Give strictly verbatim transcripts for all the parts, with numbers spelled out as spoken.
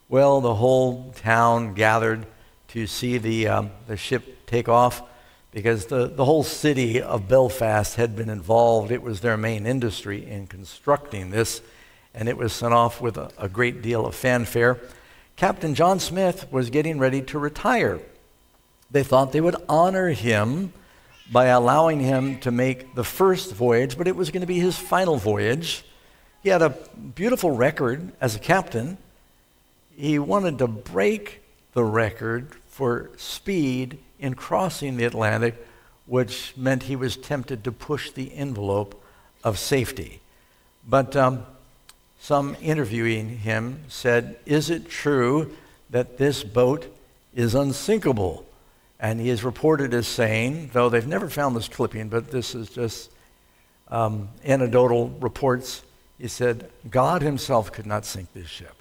Well, the whole town gathered to see the, um, the ship take off because the, the whole city of Belfast had been involved. It was their main industry in constructing this, and it was sent off with a, a great deal of fanfare. Captain John Smith was getting ready to retire. They thought they would honor him by allowing him to make the first voyage, but it was going to be his final voyage. He had a beautiful record as a captain. He wanted to break the record for speed in crossing the Atlantic, which meant he was tempted to push the envelope of safety. But um, some interviewing him said, "Is it true that this boat is unsinkable?" And he is reported as saying, though they've never found this clipping, but this is just um, anecdotal reports, he said, "God himself could not sink this ship."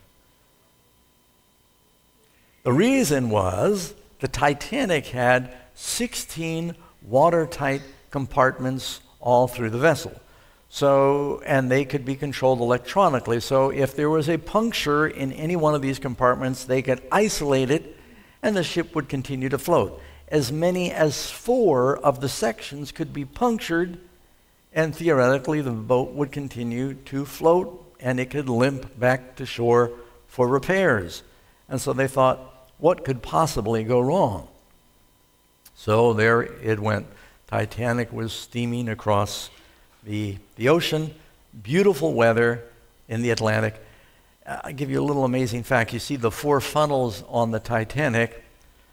The reason was the Titanic had sixteen watertight compartments all through the vessel. So, and they could be controlled electronically. So if there was a puncture in any one of these compartments, they could isolate it and the ship would continue to float. As many as four of the sections could be punctured, and theoretically the boat would continue to float and it could limp back to shore for repairs. And so they thought, what could possibly go wrong? So there it went. Titanic was steaming across the, the ocean, beautiful weather in the Atlantic. I'll give you a little amazing fact. You see the four funnels on the Titanic.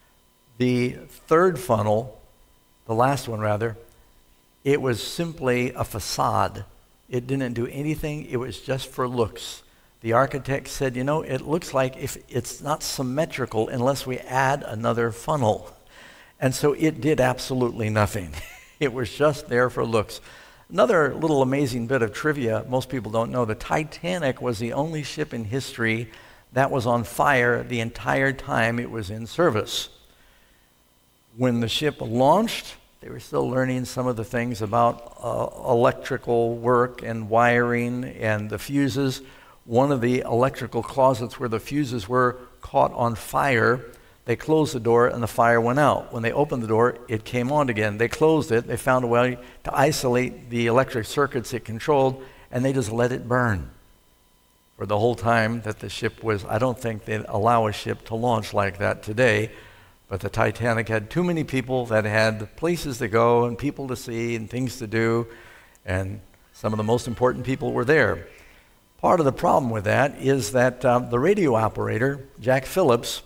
The third funnel, the last one rather, it was simply a facade. It didn't do anything. It was just for looks. The architect said, you know, it looks like if it's not symmetrical unless we add another funnel. And so it did absolutely nothing. It was just there for looks. Another little amazing bit of trivia most people don't know, the Titanic was the only ship in history that was on fire the entire time it was in service. When the ship launched, they were still learning some of the things about uh, electrical work and wiring and the fuses. One of the electrical closets where the fuses were caught on fire. They closed the door and the fire went out. When they opened the door, it came on again. They closed it. They found a way to isolate the electric circuits it controlled, and they just let it burn for the whole time that the ship was. I don't think they'd allow a ship to launch like that today, but the Titanic had too many people that had places to go and people to see and things to do, and some of the most important people were there. Part of the problem with that is that um, the radio operator, Jack Phillips,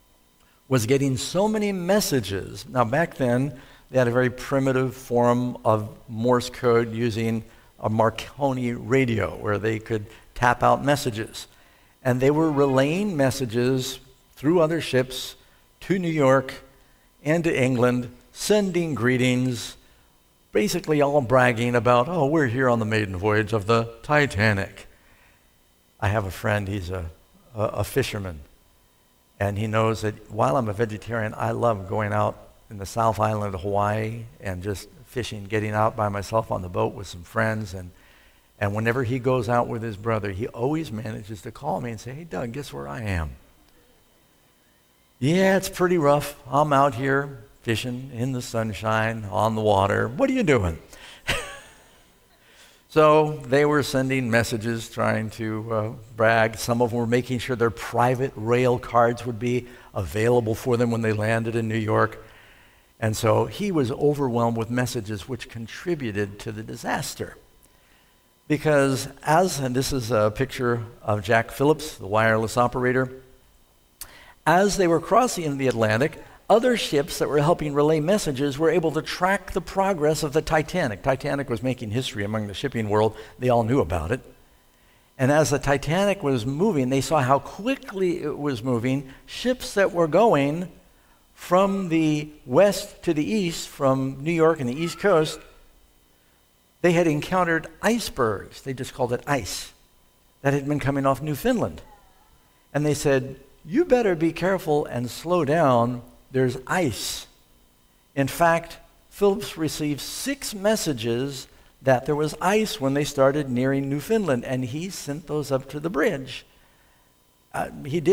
was getting so many messages. Now back then, they had a very primitive form of Morse code using a Marconi radio where they could tap out messages. And they were relaying messages through other ships to New York and to England, sending greetings, basically all bragging about, oh, we're here on the maiden voyage of the Titanic. I have a friend, he's a, a, a fisherman. And he knows that while I'm a vegetarian, I love going out in the South Island of Hawaii and just fishing, getting out by myself on the boat with some friends. And, and whenever he goes out with his brother, he always manages to call me and say, hey, Doug, guess where I am? Yeah, it's pretty rough. I'm out here fishing in the sunshine, on the water. What are you doing? So they were sending messages trying to uh, brag. Some of them were making sure their private rail cards would be available for them when they landed in New York. And so he was overwhelmed with messages which contributed to the disaster. Because as, and this is a picture of Jack Phillips, the wireless operator, as they were crossing the Atlantic, other ships that were helping relay messages were able to track the progress of the Titanic. Titanic was making history among the shipping world. They all knew about it. And as the Titanic was moving, they saw how quickly it was moving. Ships that were going from the west to the east, from New York and the East Coast, they had encountered icebergs. They just called it ice. That had been coming off Newfoundland. And they said, you better be careful and slow down. There's ice. In fact, Phillips received six messages that there was ice when they started nearing Newfoundland, and he sent those up to the bridge. Uh, he did.